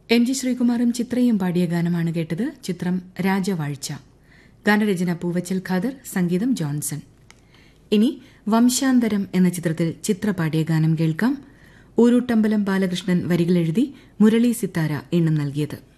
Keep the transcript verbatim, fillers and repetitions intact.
M G ശ്രീകുമാറും ചിത്രയും പാടിയ ഗാനമാണ് കേട്ടത്. ചിത്രം രാജവാഴ്ച. ഗാനരചന പൂവച്ചൽ ഖാദർ, സംഗീതം ജോൺസൺ. ഇനി വംശാന്തരം എന്ന ചിത്രത്തിൽ ചിത്ര പാടിയ ഗാനം കേൾക്കാം. ഊരൂട്ടമ്പലം ബാലകൃഷ്ണൻ വരികളെഴുതി മുരളി സിത്താര ഈണം നൽകിയത്.